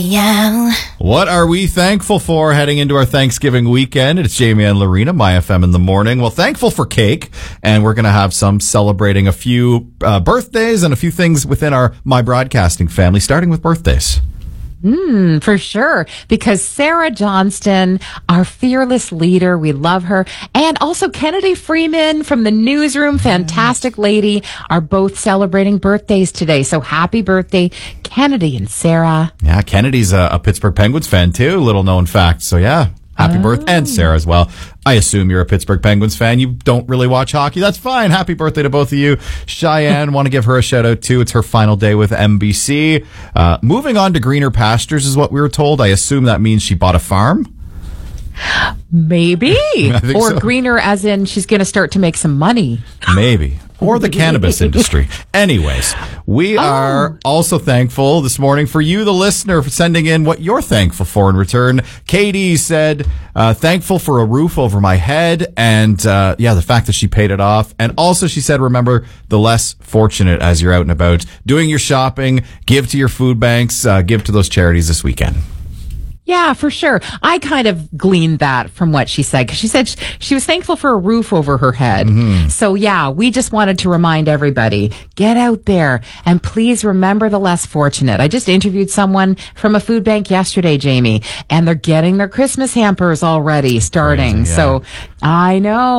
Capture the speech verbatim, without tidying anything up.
Yeah. What are we thankful for heading into our Thanksgiving weekend? It's Jamie and Lorena, My F M in the morning. Well, thankful for cake, and we're going to have some celebrating a few uh, birthdays and a few things within our My Broadcasting family, starting with birthdays. Mm, for sure. Because Sarah Johnston, our fearless leader, we love her. And also Kennedy Freeman from the newsroom, fantastic lady, are both celebrating birthdays today. So happy birthday, Kennedy and Sarah. Yeah, Kennedy's a, a Pittsburgh Penguins fan too, little known fact. So yeah. Happy Oh. birthday, and Sarah as well. I assume you're a Pittsburgh Penguins fan. You don't really watch hockey. That's fine. Happy birthday to both of you. Cheyenne, want to give her a shout out too. It's her final day with N B C. Uh, moving on to greener pastures is what we were told. I assume that means she bought a farm. Maybe. think Or so. greener as in she's going to start to make some money. Maybe. Or the cannabis industry. Anyways, we Oh. are also thankful this morning for you, the listener, for sending in what you're thankful for in return. Katie said, uh, thankful for a roof over my head and, uh, yeah, the fact that she paid it off. And also she said, remember the less fortunate as you're out and about doing your shopping, give to your food banks, uh, give to those charities this weekend. Yeah, for sure. I kind of gleaned that from what she said, because she said she, she was thankful for a roof over her head. Mm-hmm. So yeah, we just wanted to remind everybody, get out there and please remember the less fortunate. I just interviewed someone from a food bank yesterday, Jamie, and they're getting their Christmas hampers already starting. Crazy, yeah. So I know.